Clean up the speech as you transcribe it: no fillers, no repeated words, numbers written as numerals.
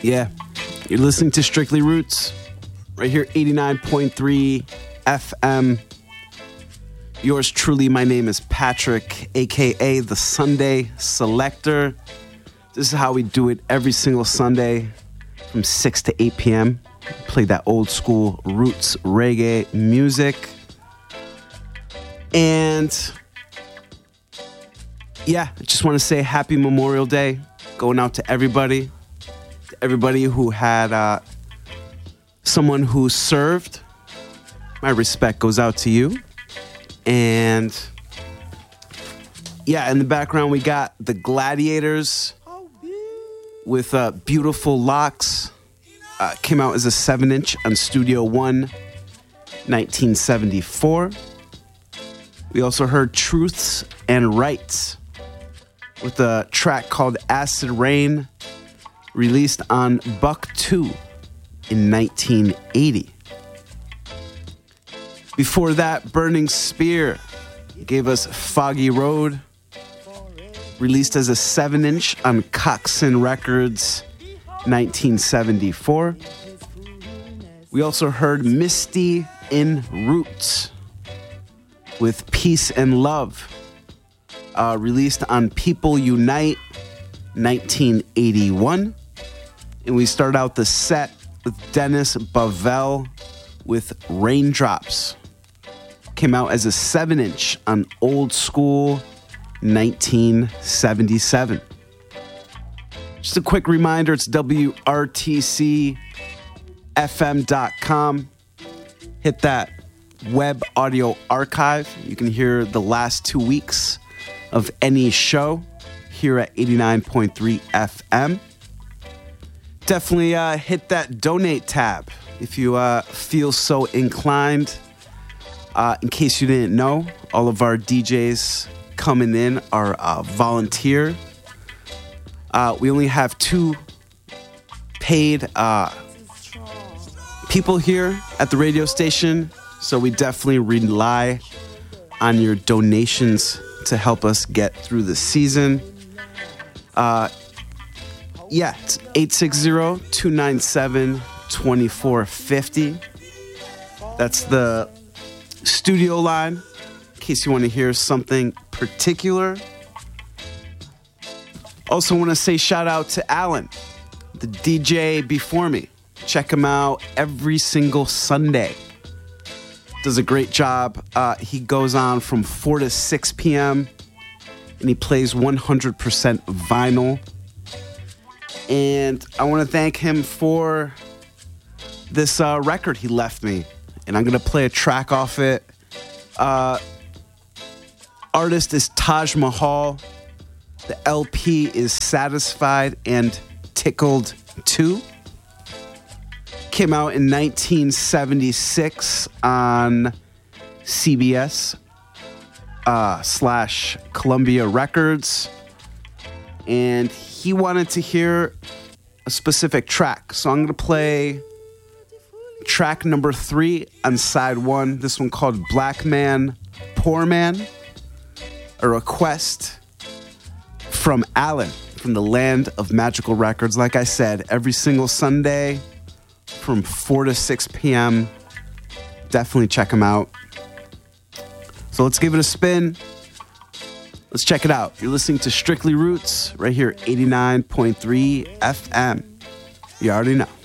Yeah, you're listening to Strictly Roots, right here, 89.3 FM. Yours truly, my name is Patrick, a.k.a. the Sunday Selector. This is how we do it every single Sunday from 6 to 8 p.m. Play that old school roots reggae music. And yeah, I just want to say happy Memorial Day going out to everybody. Everybody who had someone who served, my respect goes out to you. And yeah, in the background we got the Gladiators with Beautiful Locks. Came out as a 7-inch on Studio One, 1974. We also heard Truths and Rights with a track called Acid Rain, released on Buck 2 in 1980. Before that, Burning Spear gave us Foggy Road, released as a 7-inch on Coxsone Records, 1974. We also heard Misty in Roots with Peace and Love, released on People Unite, 1981. And we start out the set with Dennis Bavell with Raindrops. Came out as a 7-inch on Old School, 1977. Just a quick reminder, it's WRTCFM.com. Hit that web audio archive. You can hear the last 2 weeks of any show here at 89.3 FM. Definitely hit that donate tab if you feel so inclined. In case you didn't know, all of our DJs coming in are volunteer. We only have 2 paid people here at the radio station, so we definitely rely on your donations to help us get through the season. Yeah, it's 860-297-2450. That's the studio line, in case you want to hear something particular. Also want to say shout out to Alan, the DJ before me. Check him out every single Sunday. Does a great job. He goes on from 4 to 6 p.m. and he plays 100% vinyl. And I want to thank him for this record he left me. And I'm going to play a track off it. Artist is Taj Mahal. The LP is Satisfied and Tickled 2. Came out in 1976 on CBS / Columbia Records. And he wanted to hear a specific track. So I'm going to play track number 3 on side 1. This one called Black Man, Poor Man. A request from Alan from the land of magical records. Like I said, every single Sunday from 4 to 6 p.m. Definitely check him out. So let's give it a spin. Let's check it out. You're listening to Strictly Roots right here, 89.3 FM. You already know.